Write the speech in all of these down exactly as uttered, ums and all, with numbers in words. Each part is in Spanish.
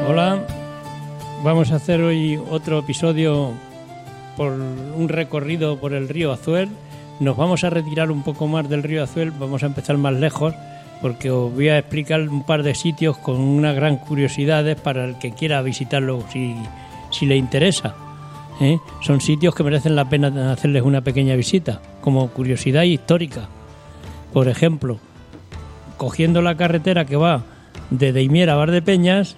Hola, vamos a hacer hoy otro episodio por un recorrido por el río Azuel. Nos vamos a retirar un poco más del río Azuel, vamos a empezar más lejos porque os voy a explicar un par de sitios con unas gran curiosidades para el que quiera visitarlo si, si le interesa. ¿eh? Son sitios que merecen la pena hacerles una pequeña visita, como curiosidad histórica. Por ejemplo, cogiendo la carretera que va de Deimier a Valdepeñas,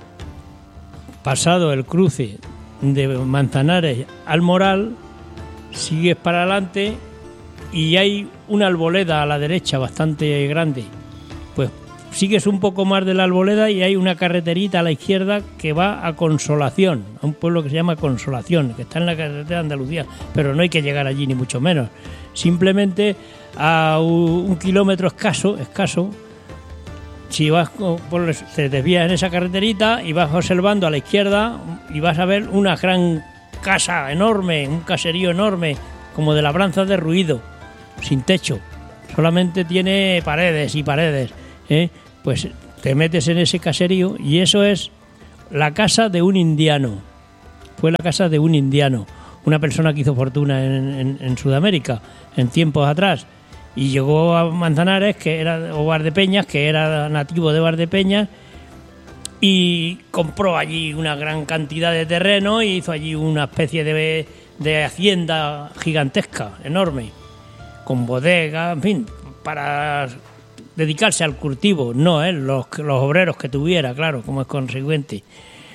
pasado el cruce de Manzanares al Moral, sigues para adelante y hay una arboleda a la derecha bastante grande. Pues sigues un poco más de la arboleda y hay una carreterita a la izquierda que va a Consolación, a un pueblo que se llama Consolación, que está en la carretera de Andalucía, pero no hay que llegar allí ni mucho menos. Simplemente a un kilómetro escaso, escaso, si vas por, te desvías en esa carreterita y vas observando a la izquierda y vas a ver una gran casa enorme, un caserío enorme, como de labranzas de ruido, sin techo, solamente tiene paredes y paredes, ¿eh? Pues te metes en ese caserío y eso es la casa de un indiano. Fue la casa de un indiano, una persona que hizo fortuna en, en, en Sudamérica en tiempos atrás. Y llegó a Manzanares, que era, o Valdepeñas, que era nativo de Valdepeñas, y compró allí una gran cantidad de terreno y hizo allí una especie de, de hacienda gigantesca, enorme, con bodega, en fin, para dedicarse al cultivo, no ¿eh? los, los obreros que tuviera, claro, como es consecuente.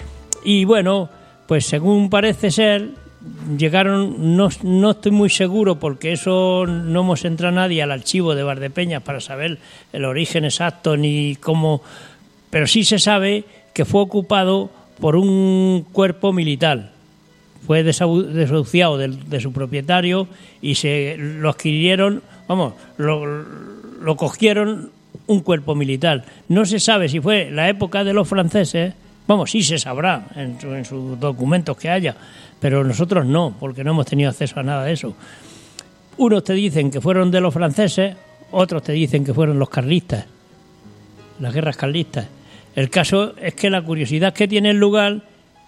Y bueno, pues según parece ser, llegaron, no, no estoy muy seguro porque eso no hemos entrado nadie al archivo de Valdepeñas para saber el origen exacto ni cómo, pero sí se sabe que fue ocupado por un cuerpo militar, fue desahuciado de, de su propietario y se lo adquirieron, vamos, lo, lo cogieron un cuerpo militar. No se sabe si fue la época de los franceses, vamos, sí se sabrá en, en sus documentos que haya, pero nosotros no, porque no hemos tenido acceso a nada de eso. Unos te dicen que fueron de los franceses, otros te dicen que fueron los carlistas, las guerras carlistas. El caso es que la curiosidad que tiene el lugar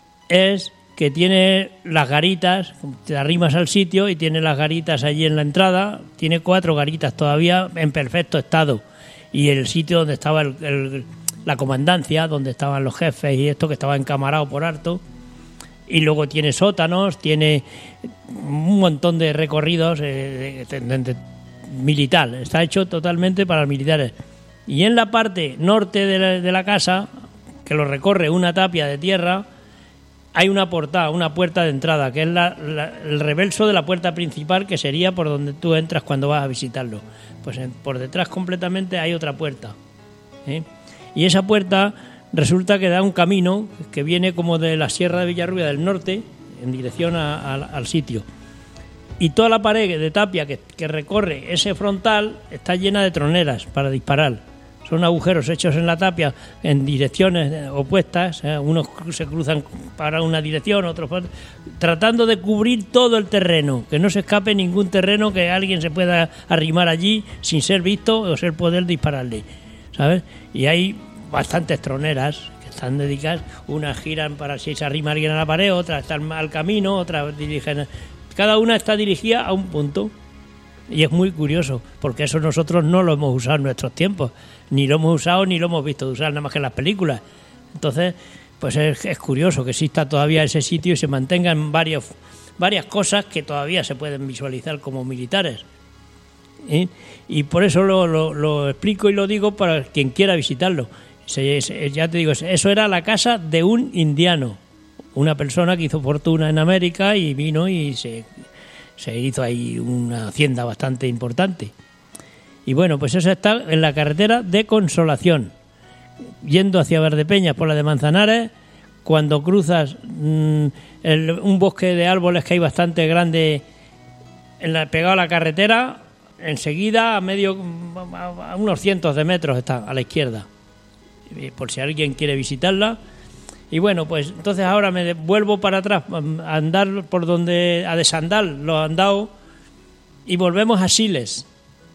es que tiene las garitas, te arrimas al sitio y tiene las garitas allí en la entrada, tiene cuatro garitas todavía en perfecto estado, y el sitio donde estaba el, el, la comandancia, donde estaban los jefes y esto, que estaba encamarado por harto. Y luego tiene sótanos, tiene un montón de recorridos eh, de, de, de, militar. Está hecho totalmente para los militares. Y en la parte norte de la, de la casa, que lo recorre una tapia de tierra, hay una portada, una puerta de entrada, que es la, la, el reverso de la puerta principal, que sería por donde tú entras cuando vas a visitarlo. Pues en, por detrás completamente hay otra puerta. ¿eh? Y esa puerta resulta que da un camino que viene como de la Sierra de Villarrubia del Norte en dirección a, a, al sitio. Y toda la pared de tapia que, que recorre ese frontal está llena de troneras para disparar. Son agujeros hechos en la tapia en direcciones opuestas. ¿eh? Unos se cruzan para una dirección, otros para... tratando de cubrir todo el terreno, que no se escape ningún terreno, que alguien se pueda arrimar allí sin ser visto o ser poder dispararle, ¿sabes? Y hay bastantes troneras que están dedicadas, unas giran para si se arrima alguien a la pared, otras están al camino, otras dirigen, cada una está dirigida a un punto, y es muy curioso porque eso nosotros no lo hemos usado en nuestros tiempos, ni lo hemos usado ni lo hemos visto de usar nada más que en las películas. Entonces pues es, es curioso que exista todavía ese sitio y se mantengan varios, varias cosas que todavía se pueden visualizar como militares. ¿eh? Y por eso lo, lo, lo explico y lo digo para quien quiera visitarlo. Se, se, ya te digo, eso era la casa de un indiano, una persona que hizo fortuna en América y vino y se, se hizo ahí una hacienda bastante importante. Y bueno, pues eso está en la carretera de Consolación, yendo hacia Valdepeñas por la de Manzanares. Cuando cruzas mmm, el, un bosque de árboles que hay bastante grande en la, pegado a la carretera, enseguida a medio a unos cientos de metros está a la izquierda, por si alguien quiere visitarla. Y bueno, pues entonces ahora me vuelvo para atrás a andar por donde, a desandar los andados, y volvemos a Siles.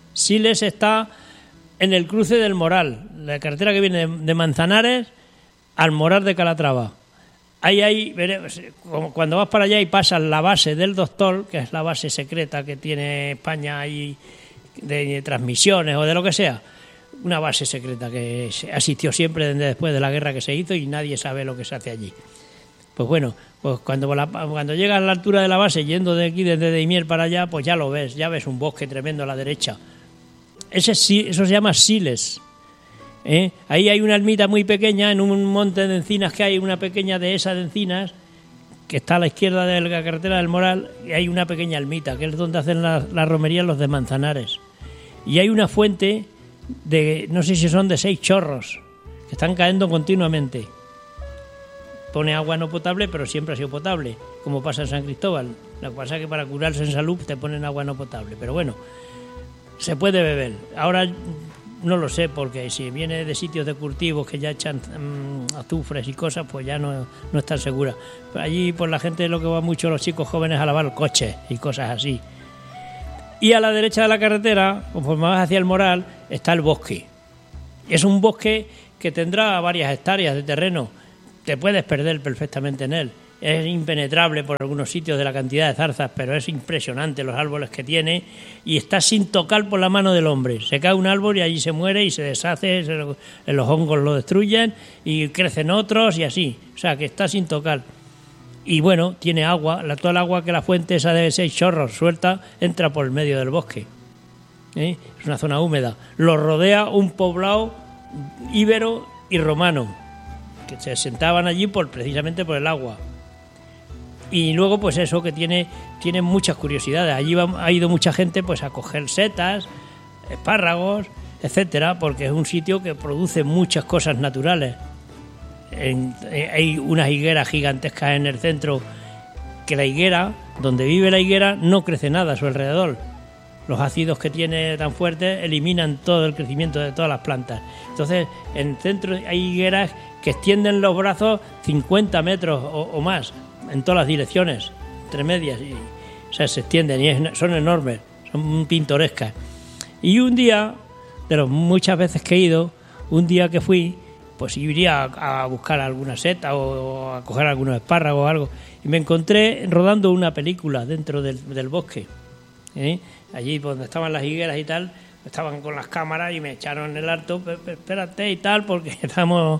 Siles está en el cruce del Moral, la carretera que viene de Manzanares Almoral de Calatrava. Ahí hay, cuando vas para allá y pasas la base del Doctor, que es la base secreta que tiene España ahí de transmisiones o de lo que sea, una base secreta que asistió siempre desde después de la guerra que se hizo y nadie sabe lo que se hace allí. Pues bueno, pues cuando, la, cuando llegas a la altura de la base, yendo de aquí desde Daimiel para allá, pues ya lo ves, ya ves un bosque tremendo a la derecha. Ese, eso se llama Siles. ¿Eh? Ahí hay una ermita muy pequeña, en un monte de encinas que hay, una pequeña dehesa de encinas, que está a la izquierda de la carretera del Moral, y hay una pequeña ermita, que es donde hacen la, la romería los de Manzanares. Y hay una fuente de, no sé si son de seis chorros, que están cayendo continuamente. Pone agua no potable, pero siempre ha sido potable, como pasa en San Cristóbal. Lo que pasa es que para curarse en salud te ponen agua no potable, pero bueno, se puede beber. Ahora no lo sé, porque si viene de sitios de cultivos que ya echan um, azufres y cosas, pues ya no, no es tan segura. Pero allí, pues la gente, lo que va mucho los chicos jóvenes a lavar coches y cosas así. Y a la derecha de la carretera, conforme vas hacia el Moral, está el bosque. Es un bosque que tendrá varias hectáreas de terreno. Te puedes perder perfectamente en él. Es impenetrable por algunos sitios de la cantidad de zarzas, pero es impresionante los árboles que tiene y está sin tocar por la mano del hombre. Se cae un árbol y allí se muere y se deshace, se lo, los hongos lo destruyen y crecen otros y así. O sea, que está sin tocar. Y bueno, tiene agua, la, toda el agua que la fuente esa de seis chorros suelta entra por el medio del bosque. ¿Eh? Es una zona húmeda. Lo rodea un poblado íbero y romano, que se sentaban allí por precisamente por el agua. Y luego pues eso, que tiene tiene muchas curiosidades. Allí va, ha ido mucha gente pues a coger setas, espárragos, etcétera, porque es un sitio que produce muchas cosas naturales. En, eh, hay unas higueras gigantescas en el centro, que la higuera, donde vive la higuera, no crece nada a su alrededor. Los ácidos que tiene tan fuertes eliminan todo el crecimiento de todas las plantas. Entonces, en el centro hay higueras que extienden los brazos cincuenta metros o, o más, en todas las direcciones, entre medias, y, o sea, se extienden y es, son enormes, son pintorescas. Y un día, de las muchas veces que he ido, un día que fui, pues iría a, a buscar alguna seta o, o a coger algunos espárragos o algo, y me encontré rodando una película dentro del, del bosque. ¿Eh? Allí donde estaban las higueras y tal, estaban con las cámaras y me echaron el harto, espérate y tal, porque estamos...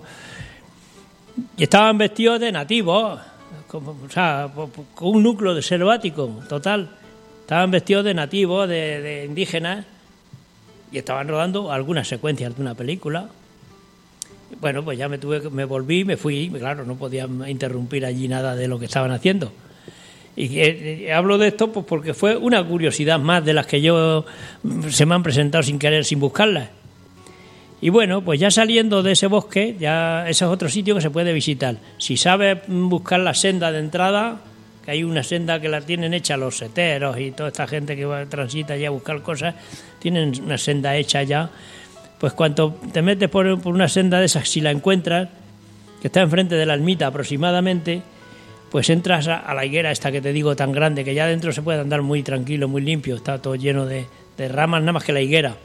Y estaban vestidos de nativos, como, o sea, con un núcleo de selvático total. Estaban vestidos de nativos, de, de indígenas, y estaban rodando algunas secuencias de una película. Bueno, pues ya me tuve, me volví, me fui, claro, no podía interrumpir allí nada de lo que estaban haciendo. Y eh, hablo de esto pues porque fue una curiosidad más de las que yo se me han presentado sin querer, sin buscarlas. Y bueno, pues ya saliendo de ese bosque, ya ese es otro sitio que se puede visitar. Si sabes buscar la senda de entrada, que hay una senda que la tienen hecha los seteros y toda esta gente que va, transita allá a buscar cosas, tienen una senda hecha ya. Pues cuando te metes por, por una senda de esas, si la encuentras, que está enfrente de la ermita aproximadamente, pues entras a, a la higuera esta que te digo tan grande, que ya dentro se puede andar muy tranquilo, muy limpio, está todo lleno de, de ramas, nada más que la higuera.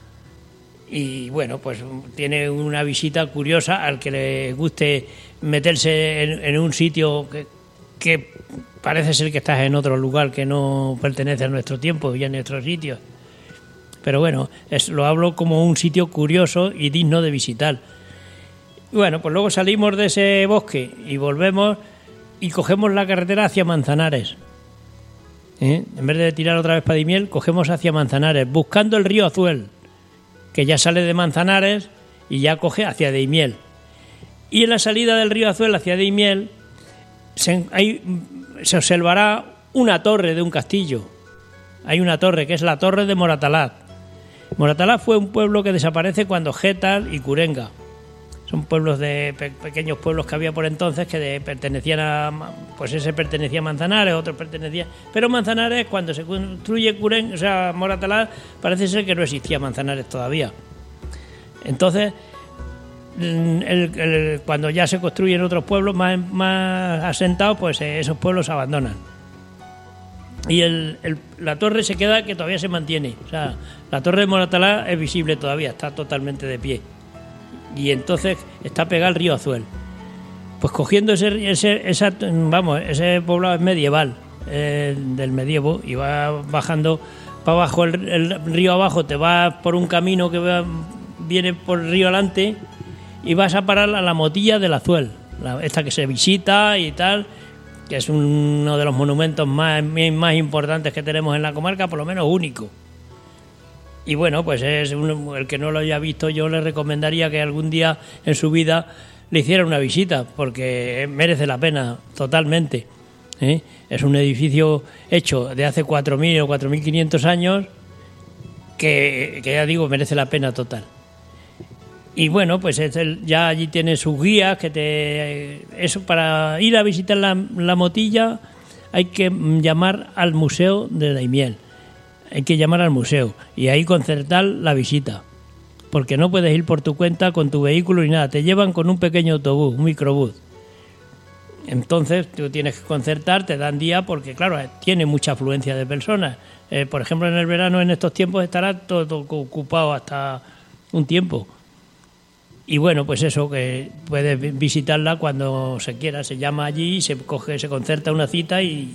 Y bueno, pues tiene una visita curiosa al que le guste meterse en, en un sitio que, que parece ser que estás en otro lugar que no pertenece a nuestro tiempo y a nuestros sitios. Pero bueno, es, lo hablo como un sitio curioso y digno de visitar. Y bueno, pues luego salimos de ese bosque y volvemos y cogemos la carretera hacia Manzanares. ¿Eh? En vez de tirar otra vez para Daimiel, cogemos hacia Manzanares, buscando el río Azuel, que ya sale de Manzanares y ya coge hacia Daimiel. Y en la salida del río Azuel hacia Daimiel se, hay, se observará una torre de un castillo. Hay una torre que es la torre de Moratalaz. Moratalaz fue un pueblo que desaparece cuando Gétal y Curenga. Son pueblos de pe- pequeños pueblos que había por entonces que de, pertenecían a, pues ese pertenecía a Manzanares, otro pertenecía, pero Manzanares cuando se construye Curenga, o sea, Moratalaz, parece ser que no existía Manzanares todavía. Entonces, el, el, cuando ya se construyen otros pueblos más, más asentados, pues esos pueblos se abandonan. Y el, el, la torre se queda que todavía se mantiene. O sea, la torre de Moratalaz es visible todavía, está totalmente de pie. Y entonces está pegado al río Azuel. Pues cogiendo ese, ese, esa, vamos, ese poblado es medieval, eh, del medievo, y va bajando para abajo, el, el río abajo, te vas por un camino que va, viene por el río adelante y vas a parar a la Motilla del Azuel, la, esta que se visita y tal, que es uno de los monumentos más, más importantes que tenemos en la comarca, por lo menos único. Y bueno, pues es un, el que no lo haya visto, yo le recomendaría que algún día en su vida le hiciera una visita, porque merece la pena totalmente, ¿eh? Es un edificio hecho de hace cuatro mil o cuatro mil quinientos años que, que ya digo, merece la pena total. Y bueno, pues es el, ya allí tiene sus guías que te... Eso, para ir a visitar la, la Motilla hay que llamar al Museo de Daimiel. Hay que llamar al museo y ahí concertar la visita. Porque no puedes ir por tu cuenta con tu vehículo ni nada. Te llevan con un pequeño autobús, un microbús. Entonces tú tienes que concertar, te dan día porque, claro, tiene mucha afluencia de personas. Eh, por ejemplo, en el verano, en estos tiempos, estará todo, todo ocupado hasta un tiempo. Y bueno, pues eso, que puedes visitarla cuando se quiera, se llama allí, se coge, se concerta una cita y